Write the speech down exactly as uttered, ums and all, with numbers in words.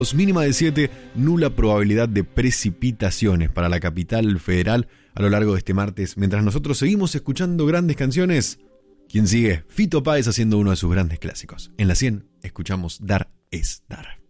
Mínima de siete, nula probabilidad de precipitaciones para la capital federal a lo largo de este martes. Mientras nosotros seguimos escuchando grandes canciones, ¿quién sigue? Fito Páez haciendo uno de sus grandes clásicos. En la cien escuchamos Dar es Dar.